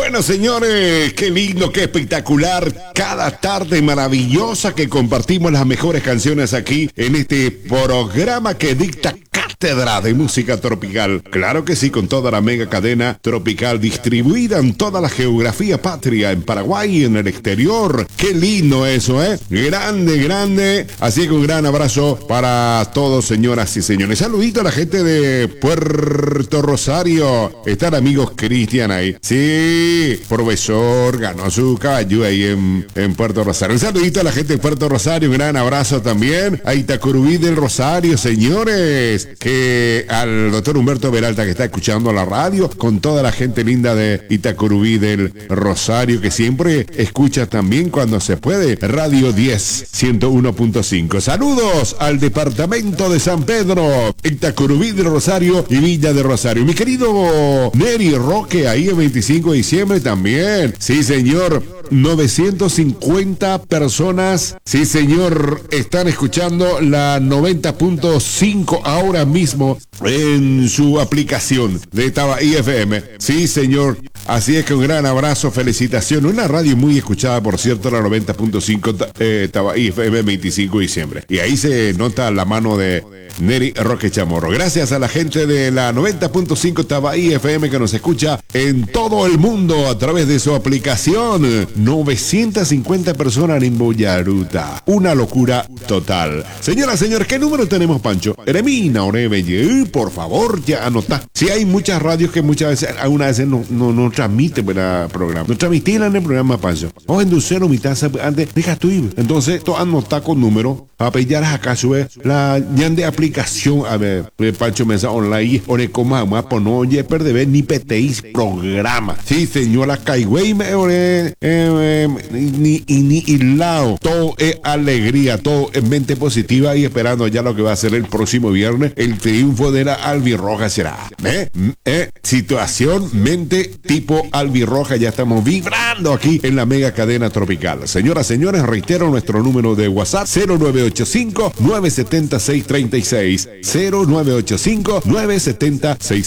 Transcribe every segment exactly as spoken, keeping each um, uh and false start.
Bueno, señores, qué lindo, qué espectacular. Cada tarde maravillosa que compartimos las mejores canciones aquí en este programa que dicta cátedra de música tropical. Claro que sí, con toda la mega cadena tropical distribuida en toda la geografía patria, en Paraguay y en el exterior. Qué lindo eso, ¿eh? Grande, grande. Así que un gran abrazo para todos, señoras y señores. Saludito a la gente de Puerto Rosario. Están amigos Cristian ahí. Sí, profesor, ganó su caballo ahí en, en Puerto Rosario. Un saludito a la gente de Puerto Rosario. Un gran abrazo también a Itacurubí del Rosario, señores. Que al doctor Humberto Peralta, que está escuchando la radio, con toda la gente linda de Itacurubí del Rosario, que siempre escucha también cuando se puede Radio diez, ciento uno punto cinco. Saludos al departamento de San Pedro, Itacurubí del Rosario y Villa de Rosario. Mi querido Neri Roque, ahí el veinticinco de diciembre también. Sí, señor. novecientas cincuenta personas, sí, señor, están escuchando la noventa punto cinco ahora mismo en su aplicación de Tabaí F M. Sí, señor. Así es que un gran abrazo, felicitaciones. Una radio muy escuchada, por cierto, la noventa punto cinco eh, Tabaí F M, veinticinco de diciembre. Y ahí se nota la mano de Neri Roque Chamorro. Gracias a la gente de la noventa punto cinco Tabaí F M que nos escucha en todo el mundo a través de su aplicación. novecientas cincuenta personas en Boyaruta. Una locura total. Señora, señor, ¿qué número tenemos, Pancho? Eremina, Orebe, por favor, ya anota. Si sí, hay muchas radios que muchas veces, algunas veces no, no, no transmiten el programa. No transmitían en el programa, Pancho. Vamos a inducir mi taza antes. Deja tu ir. Entonces, tú anota con número. A pillar acá sube la ñan de aplicación. A ver, Pancho Mesa online. Ore coma, más por no oye, perder ni peteis programa. Sí, señora, caigüey, me ore. Eh, ni y ni hilao, todo es alegría, todo es mente positiva y esperando ya lo que va a ser el próximo viernes, el triunfo de la albirroja será. ¿Eh? ¿Eh? Situación, mente tipo albirroja, ya estamos vibrando aquí en la mega cadena tropical. Señoras, señores, reitero nuestro número de WhatsApp: cero nueve ocho cinco, nueve siete seis, tres seis, cero nueve ocho cinco, nueve siete seis,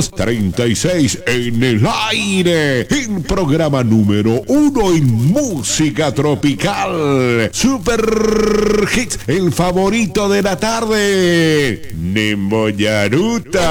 tres seis, en el aire, en programa número uno en música tropical, Super Hits, el favorito de la tarde, Nemboyaruta.